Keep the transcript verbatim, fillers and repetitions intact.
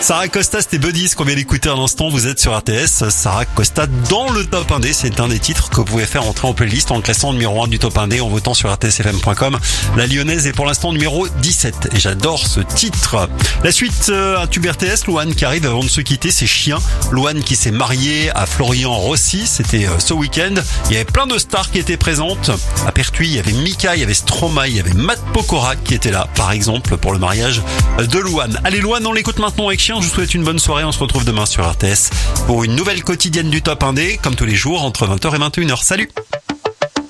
Sarah Costa, c'était Buddies qu'on vient d'écouter à l'instant. Vous êtes sur R T S. Sarah Costa dans le top un D. C'est un des titres que vous pouvez faire entrer en playlist en classant numéro un du top un D en votant sur r t s f m point com. La Lyonnaise est pour l'instant numéro dix-sept. Et j'adore ce titre. La suite, euh, un tube R T S. Louane qui arrive avant de se quitter. C'est Chien. Louane qui s'est mariée à Florian Rossi. C'était euh, ce week-end. Il y avait plein de stars qui étaient présentes. À Pertuis, il y avait Mika, il y avait Stromae, il y avait Matt Pokora qui était là, par exemple, pour le mariage de Louane. Allez, Louane, on l'écoute maintenant avec Chien. Je vous souhaite une bonne soirée. On se retrouve demain sur R T S pour une nouvelle quotidienne du top un D, comme tous les jours, entre vingt heures et vingt et une heures. Salut!